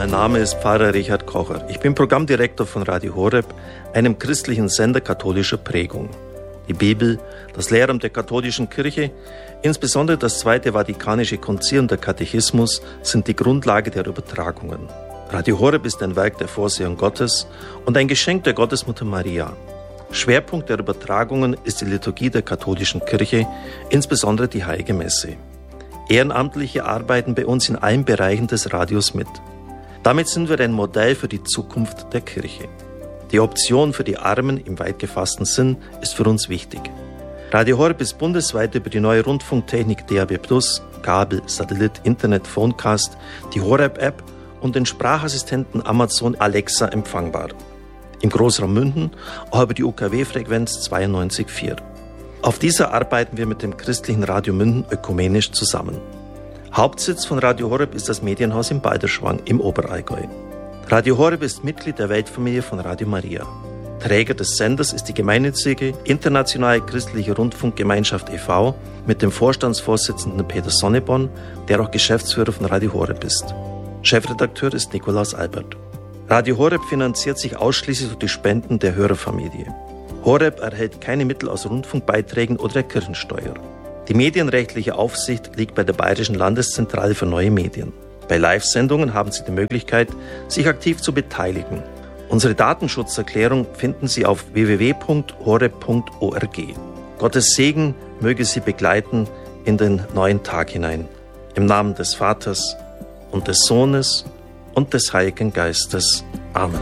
Mein Name ist Pfarrer Richard Kocher. Ich bin Programmdirektor von Radio Horeb, einem christlichen Sender katholischer Prägung. Die Bibel, das Lehramt der katholischen Kirche, insbesondere das Zweite Vatikanische Konzil und der Katechismus sind die Grundlage der Übertragungen. Radio Horeb ist ein Werk der Vorsehung Gottes und ein Geschenk der Gottesmutter Maria. Schwerpunkt der Übertragungen ist die Liturgie der katholischen Kirche, insbesondere die Heilige Messe. Ehrenamtliche arbeiten bei uns in allen Bereichen des Radios mit. Damit sind wir ein Modell für die Zukunft der Kirche. Die Option für die Armen im weit gefassten Sinn ist für uns wichtig. Radio Horeb ist bundesweit über die neue Rundfunktechnik DAB+, Kabel, Satellit, Internet, Phonecast, die Horeb-App und den Sprachassistenten Amazon Alexa empfangbar. Im Großraum München auch über die UKW-Frequenz 92,4. Auf dieser arbeiten wir mit dem christlichen Radio München ökumenisch zusammen. Hauptsitz von Radio Horeb ist das Medienhaus in Balderschwang im Oberallgäu. Radio Horeb ist Mitglied der Weltfamilie von Radio Maria. Träger des Senders ist die gemeinnützige Internationale Christliche Rundfunkgemeinschaft e.V. mit dem Vorstandsvorsitzenden Peter Sonneborn, der auch Geschäftsführer von Radio Horeb ist. Chefredakteur ist Nikolaus Albert. Radio Horeb finanziert sich ausschließlich durch die Spenden der Hörerfamilie. Horeb erhält keine Mittel aus Rundfunkbeiträgen oder der Kirchensteuer. Die medienrechtliche Aufsicht liegt bei der Bayerischen Landeszentrale für neue Medien. Bei Live-Sendungen haben Sie die Möglichkeit, sich aktiv zu beteiligen. Unsere Datenschutzerklärung finden Sie auf www.horeb.org. Gottes Segen möge Sie begleiten in den neuen Tag hinein. Im Namen des Vaters und des Sohnes und des Heiligen Geistes. Amen.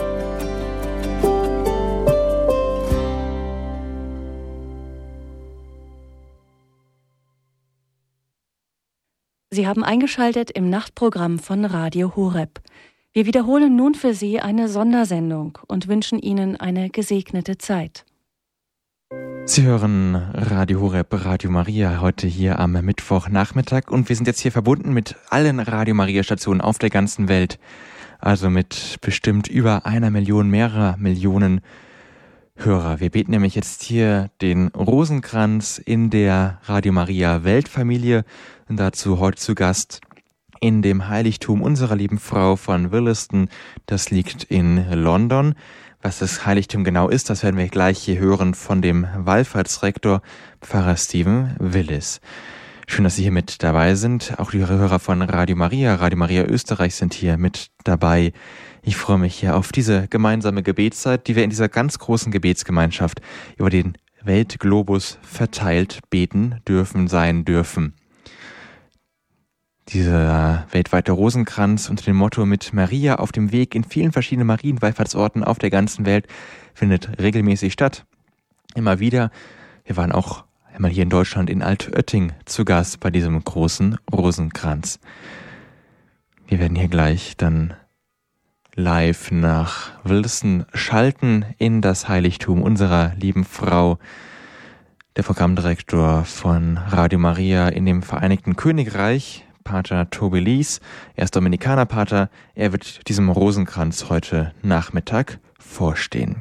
Sie haben eingeschaltet im Nachtprogramm von Radio Horeb. Wir wiederholen nun für Sie eine Sondersendung und wünschen Ihnen eine gesegnete Zeit. Sie hören Radio Horeb, Radio Maria, heute hier am Mittwochnachmittag und wir sind jetzt hier verbunden mit allen Radio Maria Stationen auf der ganzen Welt, also mit bestimmt über 1 Million, mehrere Millionen Hörer. Wir beten nämlich jetzt hier den Rosenkranz in der Radio Maria Weltfamilie und dazu heute zu Gast in dem Heiligtum unserer lieben Frau von Williston. Das liegt in London. Was das Heiligtum genau ist, das werden wir gleich hier hören von dem Wallfahrtsrektor Pfarrer Stephen Willis. Schön, dass Sie hier mit dabei sind. Auch die Hörer von Radio Maria Österreich sind hier mit dabei. Ich freue mich hier auf diese gemeinsame Gebetszeit, die wir in dieser ganz großen Gebetsgemeinschaft über den Weltglobus verteilt beten sein dürfen. Dieser weltweite Rosenkranz unter dem Motto mit Maria auf dem Weg in vielen verschiedenen Marienwallfahrtsorten auf der ganzen Welt findet regelmäßig statt. Immer wieder. Wir waren auch einmal hier in Deutschland in Altötting zu Gast bei diesem großen Rosenkranz. Wir werden hier gleich dann live nach Williston schalten in das Heiligtum unserer lieben Frau. Der Programmdirektor von Radio Maria in dem Vereinigten Königreich, Pater Toby Lees, er ist Dominikanerpater, er wird diesem Rosenkranz heute Nachmittag vorstehen.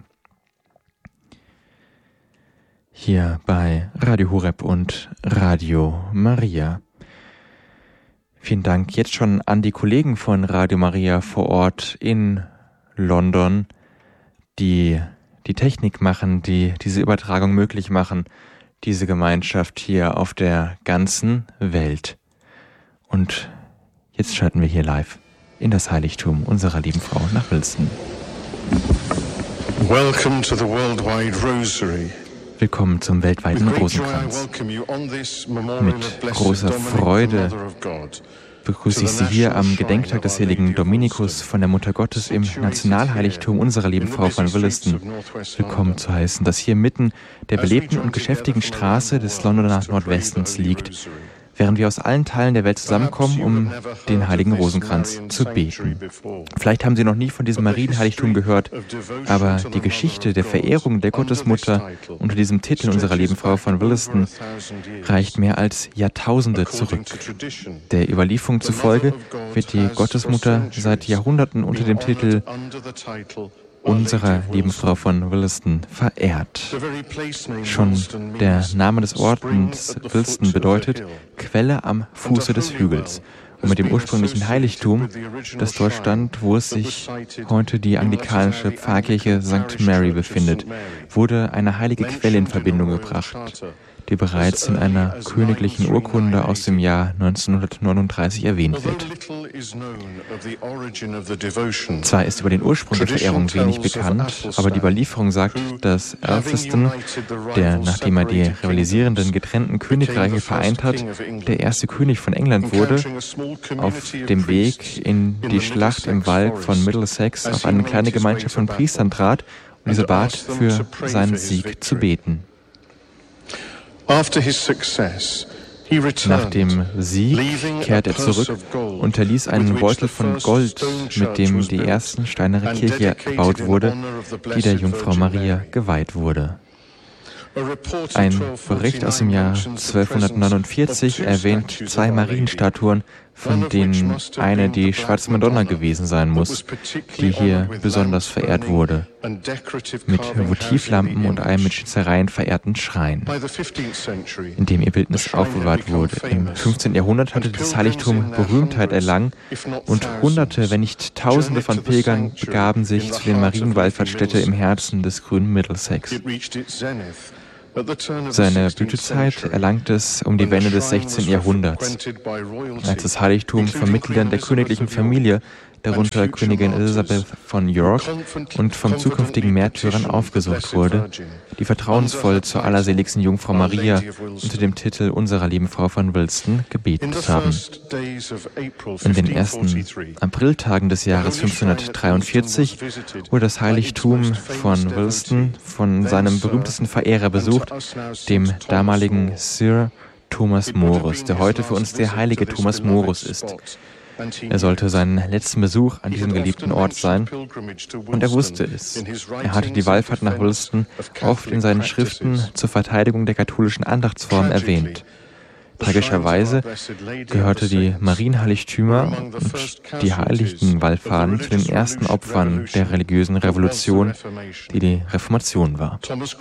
Hier bei Radio Horeb und Radio Maria. Vielen Dank jetzt schon an die Kollegen von Radio Maria vor Ort in London, die die Technik machen, die diese Übertragung möglich machen, diese Gemeinschaft hier auf der ganzen Welt. Und jetzt schalten wir hier live in das Heiligtum unserer lieben Frau nach Williston. Welcome to the Worldwide Rosary. Willkommen zum weltweiten Rosenkranz. Mit großer Freude begrüße ich Sie hier am Gedenktag des heiligen Dominikus von der Mutter Gottes im Nationalheiligtum unserer lieben Frau von Williston willkommen zu heißen, das hier mitten der belebten und geschäftigen Straße des Londoner Nordwestens liegt, während wir aus allen Teilen der Welt zusammenkommen, um den heiligen Rosenkranz zu beten. Vielleicht haben Sie noch nie von diesem Marienheiligtum gehört, aber die Geschichte der Verehrung der Gottesmutter unter diesem Titel unserer lieben Frau von Williston reicht mehr als Jahrtausende zurück. Der Überlieferung zufolge wird die Gottesmutter seit Jahrhunderten unter dem Titel unserer lieben Frau von Williston verehrt. Schon der Name des Ortes Williston bedeutet Quelle am Fuße des Hügels. und mit dem ursprünglichen Heiligtum, das dort stand, wo es sich heute die anglikanische Pfarrkirche St. Mary befindet, wurde eine heilige Quelle in Verbindung gebracht, die bereits in einer königlichen Urkunde aus dem Jahr 1939 erwähnt wird. Zwar ist über den Ursprung der Verehrung wenig bekannt, aber die Überlieferung sagt, dass Alfriston, der, nachdem er die rivalisierenden getrennten Königreiche vereint hat, der erste König von England wurde, auf dem Weg in die Schlacht im Wald von Middlesex auf eine kleine Gemeinschaft von Priestern trat und diese bat, für seinen Sieg zu beten. Nach dem Sieg kehrte er zurück und hinterließ einen Beutel von Gold, mit dem die erste steinerne Kirche erbaut wurde, die der Jungfrau Maria geweiht wurde. Ein Bericht aus dem Jahr 1249 erwähnt 2 Marienstatuen, von denen eine die Schwarze Madonna gewesen sein muss, die hier besonders verehrt wurde, mit Votivlampen und einem mit Schnitzereien verehrten Schrein, in dem ihr Bildnis aufbewahrt wurde. Im 15. Jahrhundert hatte das Heiligtum Berühmtheit erlangen und Hunderte, wenn nicht Tausende von Pilgern begaben sich zu den Marienwallfahrtsstätte im Herzen des grünen Middlesex. Seine Blütezeit erlangte es um die Wende des 16. Jahrhunderts, als das Heiligtum von Mitgliedern der königlichen Familie, darunter Königin Elisabeth von York, und von zukünftigen Märtyrern aufgesucht wurde, die vertrauensvoll zur allerseligsten Jungfrau Maria unter dem Titel Unserer lieben Frau von Wilston gebetet haben. In den ersten Apriltagen des Jahres 1543 wurde das Heiligtum von Wilston von seinem berühmtesten Verehrer besucht, dem damaligen Sir Thomas Morus, der heute für uns der heilige Thomas Morus ist. Er sollte seinen letzten Besuch an diesem geliebten Ort sein, und er wusste es. Er hatte die Wallfahrt nach Wilston oft in seinen Schriften zur Verteidigung der katholischen Andachtsform erwähnt. Tragischerweise gehörte die Marienheiligtümer und die heiligen Wallfahrten zu den ersten Opfern der religiösen Revolution, die die Reformation war.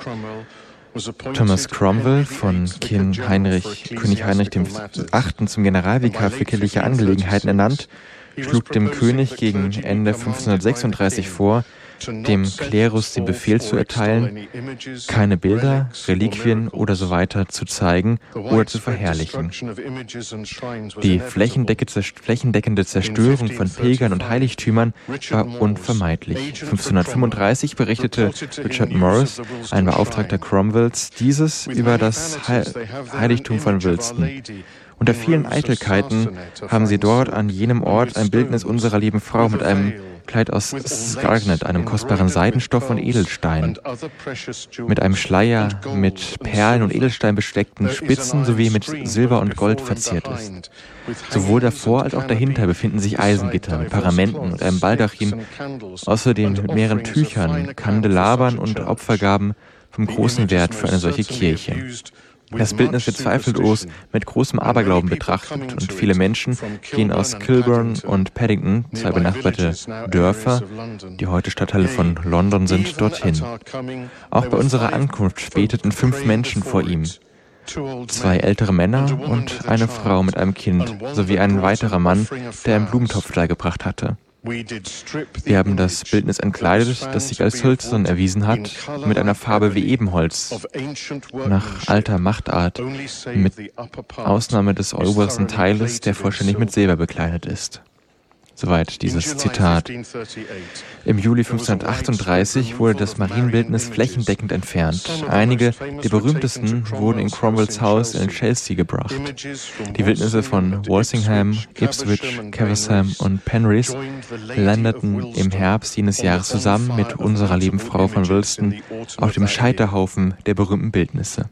Thomas Cromwell, von König Heinrich VIII. Zum Generalvikar für kirchliche Angelegenheiten ernannt, schlug dem König gegen Ende 1536 vor, dem Klerus den Befehl zu erteilen, keine Bilder, Reliquien oder so weiter zu zeigen oder zu verherrlichen. Die flächendeckende Zerstörung von Pilgern und Heiligtümern war unvermeidlich. 1535 berichtete Richard Morris, ein Beauftragter Cromwells, dieses über das Heiligtum von Wilston. Unter vielen Eitelkeiten haben sie dort an jenem Ort ein Bildnis unserer lieben Frau mit einem Kleid aus Scarlet, einem kostbaren Seidenstoff und Edelstein, mit einem Schleier mit Perlen und Edelstein besteckten Spitzen sowie mit Silber und Gold verziert ist. Sowohl davor als auch dahinter befinden sich Eisengitter mit Paramenten und einem Baldachin, außerdem mit mehreren Tüchern, Kandelabern und Opfergaben vom großen Wert für eine solche Kirche. Das Bildnis wird zweifellos mit großem Aberglauben betrachtet und viele Menschen gehen aus Kilburn und Paddington, 2 benachbarte Dörfer, die heute Stadtteile von London sind, dorthin. Auch bei unserer Ankunft beteten 5 Menschen vor ihm. 2 ältere Männer und eine Frau mit einem Kind, sowie ein weiterer Mann, der einen Blumentopf dargebracht hatte. Wir haben das Bildnis entkleidet, das sich als hölzern erwiesen hat, mit einer Farbe wie Ebenholz, nach alter Machtart, mit Ausnahme des obersten Teiles, der vollständig mit Silber bekleidet ist. Soweit dieses Zitat. Im Juli 1538 wurde das Marienbildnis flächendeckend entfernt. Einige der berühmtesten wurden in Cromwells Haus in Chelsea gebracht. Die Bildnisse von Walsingham, Ipswich, Caversham und Penrith landeten im Herbst jenes Jahres zusammen mit unserer lieben Frau von Wilston auf dem Scheiterhaufen der berühmten Bildnisse.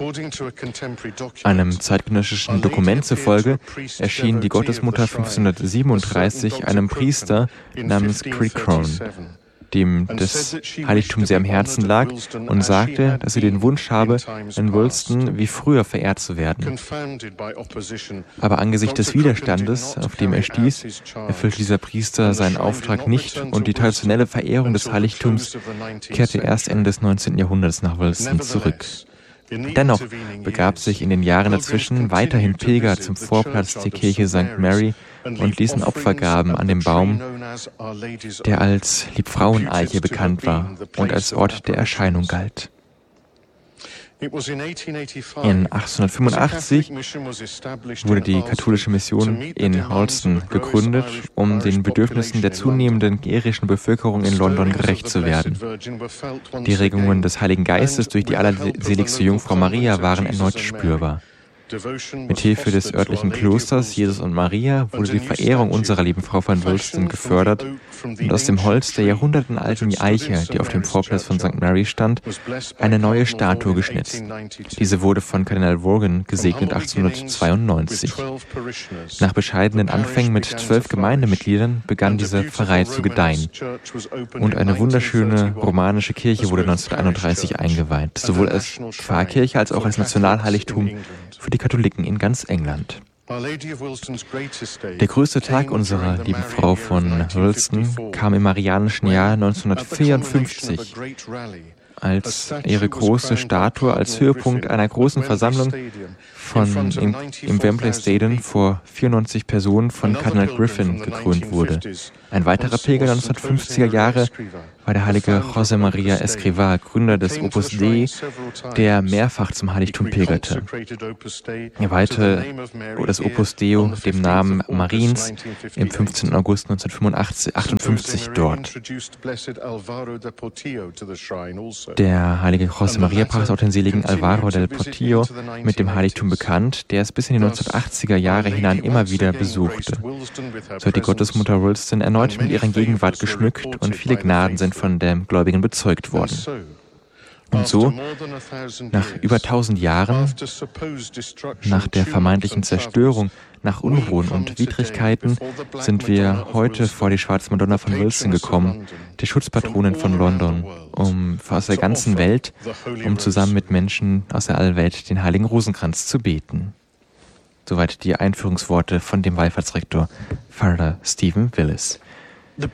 Einem zeitgenössischen Dokument zufolge erschien die Gottesmutter 1537 einem Priester namens Crickhorn, dem das Heiligtum sehr am Herzen lag, und sagte, dass sie den Wunsch habe, in Wilston wie früher verehrt zu werden. Aber angesichts des Widerstandes, auf dem er stieß, erfüllte dieser Priester seinen Auftrag nicht und die traditionelle Verehrung des Heiligtums kehrte erst Ende des 19. Jahrhunderts nach Wilston zurück. Dennoch begab sich in den Jahren dazwischen weiterhin Pilger zum Vorplatz der Kirche St. Mary und ließen Opfer graben an dem Baum, der als Liebfraueneiche bekannt war und als Ort der Erscheinung galt. In 1885 wurde die katholische Mission in Holston gegründet, um den Bedürfnissen der zunehmenden irischen Bevölkerung in London gerecht zu werden. Die Regungen des Heiligen Geistes durch die allerseligste Jungfrau Maria waren erneut spürbar. Mithilfe des örtlichen Klosters Jesus und Maria wurde die Verehrung unserer lieben Frau von Wilston gefördert und aus dem Holz der jahrhundertenalten Eiche, die auf dem Vorplatz von St. Mary stand, eine neue Statue geschnitzt. Diese wurde von Kardinal Vaughan gesegnet 1892. Nach bescheidenen Anfängen mit 12 Gemeindemitgliedern begann diese Pfarrei zu gedeihen. Und eine wunderschöne romanische Kirche wurde 1931 eingeweiht, sowohl als Pfarrkirche als auch als Nationalheiligtum für die Katholiken in ganz England. Der größte Tag unserer lieben Frau von Wilston kam im marianischen Jahr 1954, als ihre große Statue als Höhepunkt einer großen Versammlung im Wembley Stadium vor 94 Personen von Kardinal Griffin gekrönt wurde. Ein weiterer Pilger der 1950er Jahre war der heilige José María Escrivá, Gründer des Opus Dei, der mehrfach zum Heiligtum pilgerte. Er weihte das Opus Dei dem Namen Mariens im 15. August 1958 dort. Der heilige José María brachte auch den seligen Alvaro del Portillo mit dem Heiligtum bekannt, der es bis in die 1980er Jahre hinein immer wieder besuchte. So hat die Gottesmutter Wilston erneut mit ihrer Gegenwart geschmückt und viele Gnaden sind von den Gläubigen bezeugt worden. Und so, nach über 1000 Jahren, nach der vermeintlichen Zerstörung, nach Unruhen und Widrigkeiten, sind wir heute vor die Schwarze Madonna von Wilston gekommen, die Schutzpatronin von London, aus der ganzen Welt, um zusammen mit Menschen aus der Allwelt den Heiligen Rosenkranz zu beten. Soweit die Einführungsworte von dem Wallfahrtsrektor Father Stephen Willis. Der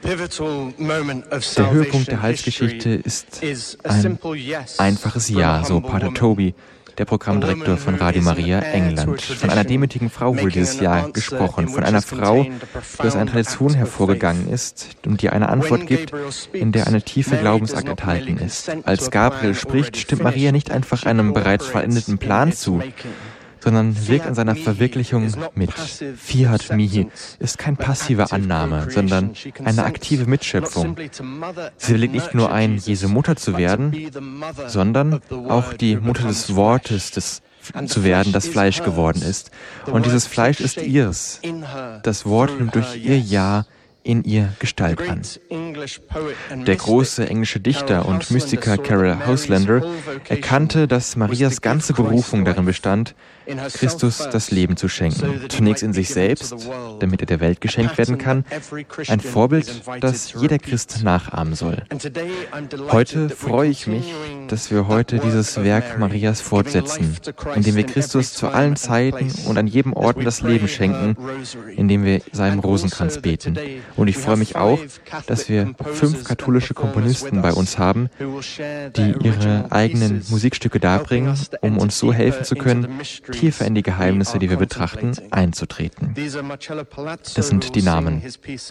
Höhepunkt der Heilsgeschichte ist ein einfaches Ja, so Pater Toby, der Programmdirektor von Radio Maria England. Von einer demütigen Frau wurde dieses Ja gesprochen, von einer Frau, die aus einer Tradition hervorgegangen ist und die eine Antwort gibt, in der eine tiefe Glaubensakt enthalten ist. Als Gabriel spricht, stimmt Maria nicht einfach einem bereits vollendeten Plan zu, sondern wirkt an seiner Verwirklichung mit. Fiat mihi ist keine passive Annahme, sondern eine aktive Mitschöpfung. Sie willigt nicht nur ein, Jesu Mutter zu werden, sondern auch die Mutter des Wortes zu werden, das Fleisch geworden ist. Und dieses Fleisch ist ihres. Das Wort nimmt durch ihr Ja in ihr Gestalt an. Der große englische Dichter und Mystiker Caryll Houselander erkannte, dass Marias ganze Berufung darin bestand, Christus das Leben zu schenken. Zunächst in sich selbst, damit er der Welt geschenkt werden kann, ein Vorbild, das jeder Christ nachahmen soll. Heute freue ich mich, dass wir heute dieses Werk Marias fortsetzen, indem wir Christus zu allen Zeiten und an jedem Ort das Leben schenken, indem wir seinem Rosenkranz beten. Und ich freue mich auch, dass wir 5 katholische Komponisten bei uns haben, die ihre eigenen Musikstücke darbringen, um uns so helfen zu können, tiefer in die Geheimnisse, die wir betrachten, einzutreten. Das sind die Namen: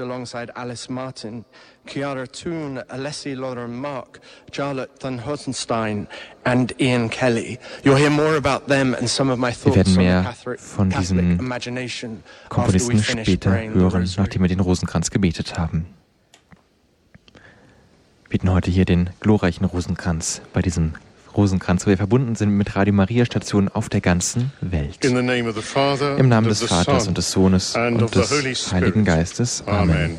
Chiara Toon, Alessi Lauren-Mark, Charlotte Van Hotenstein and Ian Kelly. You'll hear more about them and some of my thoughts. Wir werden mehr von diesen Komponisten später hören, nachdem wir den Rosenkranz gebetet haben. Wir beten heute hier den glorreichen Rosenkranz bei diesem Rosenkranz, wo wir verbunden sind mit Radio Maria Stationen auf der ganzen Welt. Im Namen des Vaters und des Sohnes und des Heiligen Geistes. Amen.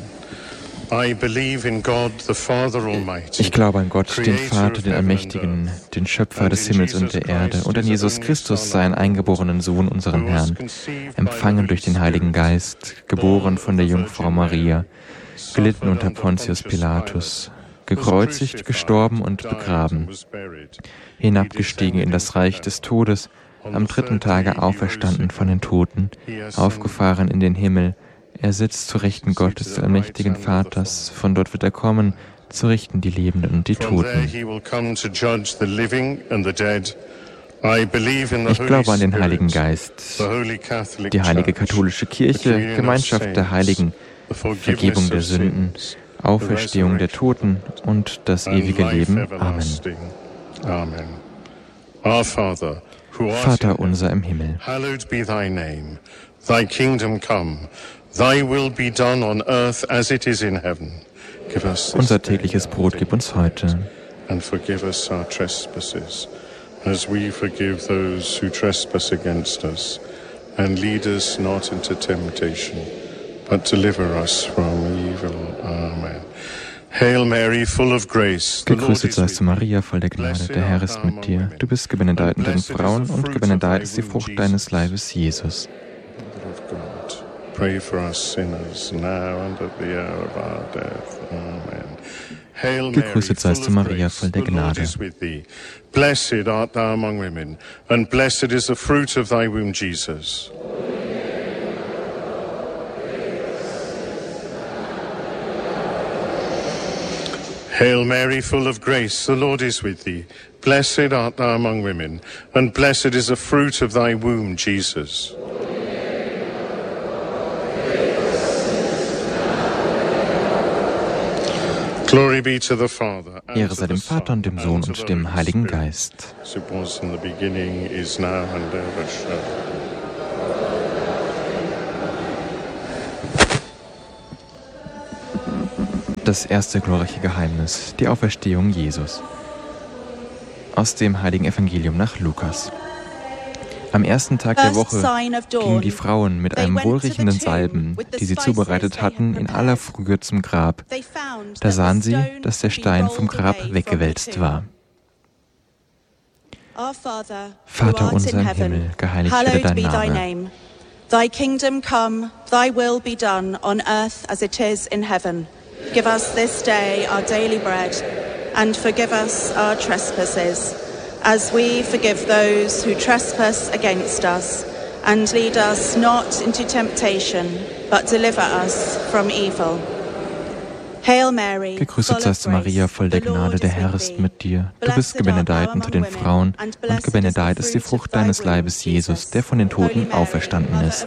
Ich glaube an Gott, den Vater, den Allmächtigen, den Schöpfer des Himmels und der Erde, und an Jesus Christus, seinen eingeborenen Sohn, unseren Herrn, empfangen durch den Heiligen Geist, geboren von der Jungfrau Maria, gelitten unter Pontius Pilatus, gekreuzigt, gestorben und begraben, hinabgestiegen in das Reich des Todes, am 3. Tage auferstanden von den Toten, aufgefahren in den Himmel. Er sitzt zu Rechten Gottes, des allmächtigen Vaters. Von dort wird er kommen, zu richten die Lebenden und die Toten. Ich glaube an den Heiligen Geist, die heilige katholische Kirche, Gemeinschaft der Heiligen, Vergebung der Sünden, Auferstehung der Toten und das ewige Leben. Amen. Vater unser im Himmel, hallowed be thy name. Thy kingdom come. Thy will be done on earth as it is in heaven. Give us unser tägliches Brot gib uns heute. And forgive us our trespasses, as we forgive those who trespass against us. And lead us not into temptation, but deliver us from evil. Amen. Hail Mary, full of grace. Gegrüßet seist du, Maria, voll der Gnade. Der Herr ist mit dir. Du bist gebenedeit unter den Frauen und gebenedeit ist die Frucht deines Leibes, Jesus. Pray for us sinners, now and at the hour of our death. Amen. Gegrüßet seist du, Maria, voll der Gnade. Blessed art thou among women, and blessed is the fruit of thy womb, Jesus. Hail Mary, full of grace, the Lord is with thee. Blessed art thou among women, and blessed is the fruit of thy womb, Jesus. Glory be to the Father, Ehre sei dem Vater und dem Sohn und dem Heiligen Geist. as it was in the beginning, is now, and ever shall be. Das erste glorreiche Geheimnis, die Auferstehung Jesus. Aus dem Heiligen Evangelium nach Lukas. Am ersten Tag der Woche gingen die Frauen mit einem wohlriechenden Salben, die sie zubereitet hatten, in aller Frühe zum Grab. Da sahen sie, dass der Stein vom Grab weggewälzt war. Vater unser im Himmel, geheiligt werde dein Name. Thy kingdom come, thy will be done on earth as it is in heaven. Give us this day our daily bread, and forgive us our trespasses, as we forgive those who trespass against us. And lead us not into temptation, but deliver us from evil. Hail Mary, Gegrüßet seist du, Maria, voll der Gnade, der Herr ist mit dir. Du bist gebenedeit unter den Frauen, und gebenedeit ist die Frucht deines Leibes, Jesus, der von den Toten auferstanden ist.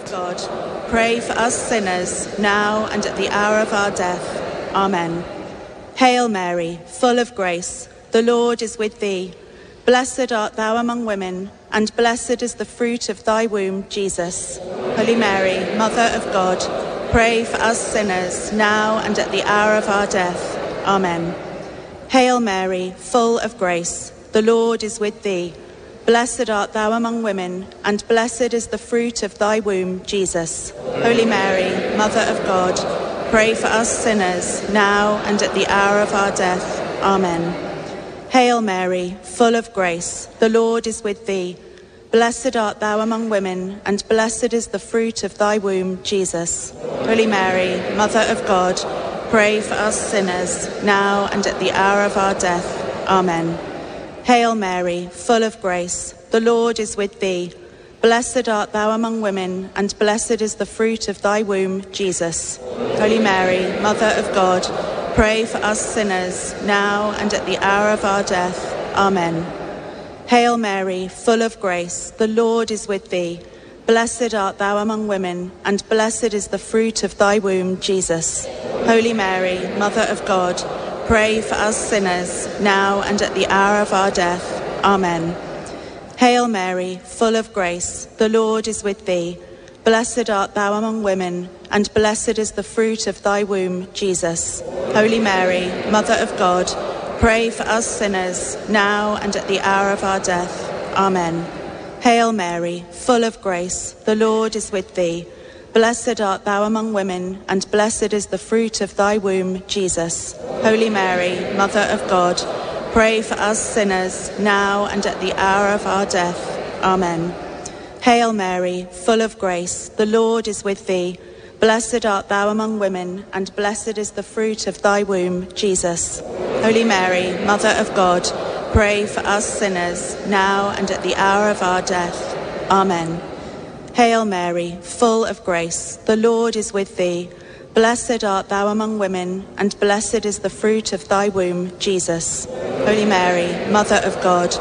Pray for us sinners, now and at the hour of our death. Amen. Hail Mary, full of grace, the Lord is with thee. Blessed art thou among women, and blessed is the fruit of thy womb, Jesus. Holy Mary, Mother of God, pray for us sinners, now and at the hour of our death. Amen. Hail Mary, full of grace, the Lord is with thee. Blessed art thou among women, and blessed is the fruit of thy womb, Jesus. Holy Mary, Mother of God, pray for us sinners, now and at the hour of our death. Amen. Hail Mary, full of grace, the Lord is with thee. Blessed art thou among women, and blessed is the fruit of thy womb, Jesus. Holy Mary, Mother of God, pray for us sinners, now and at the hour of our death. Amen. Hail Mary, full of grace, the Lord is with thee. Blessed art thou among women, and blessed is the fruit of thy womb, Jesus. Holy Mary, Mother of God, pray for us sinners, now and at the hour of our death. Amen. Hail Mary, full of grace, the Lord is with thee. Blessed art thou among women, and blessed is the fruit of thy womb, Jesus. Holy Mary, Mother of God, pray for us sinners, now and at the hour of our death. Amen. Hail Mary, full of grace, the Lord is with thee. Blessed art thou among women, and blessed is the fruit of thy womb, Jesus. Holy Mary, Mother of God, pray for us sinners, now and at the hour of our death. Amen. Hail Mary, full of grace, the Lord is with thee. Blessed art thou among women, and blessed is the fruit of thy womb, Jesus. Holy Mary, Mother of God, pray for us sinners, now and at the hour of our death. Amen. Hail Mary, full of grace, the Lord is with thee. Blessed art thou among women, and blessed is the fruit of thy womb, Jesus. Holy Mary, Mother of God, pray for us sinners, now and at the hour of our death. Amen. Hail Mary, full of grace, the Lord is with thee. Blessed art thou among women, and blessed is the fruit of thy womb, Jesus. Holy Mary, Mother of God,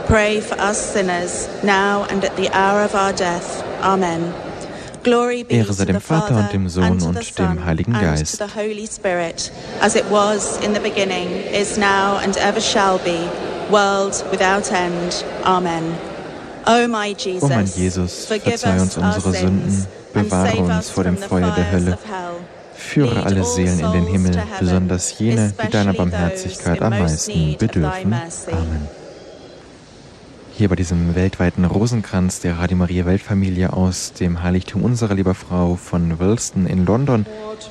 Pray for us sinners, now and at the hour of our death. Amen. Glory be Ehre sei to dem the Vater Father, und dem Sohn and to the und Son, dem Heiligen and Geist. to the Holy Spirit, as it was in the beginning, is now, and ever shall be, world without end. Amen. O my Jesus, O mein Jesus, forgive verzeih uns us our unsere sins, Sünden, and bewahre save uns us vor dem from the Feuer der fires Hölle. of hell. Führe alle Seelen in den Himmel, besonders jene, die deiner Barmherzigkeit am meisten bedürfen. Amen. Hier bei diesem weltweiten Rosenkranz der Radio Maria Weltfamilie aus dem Heiligtum Unserer Lieber Frau von Wilston in London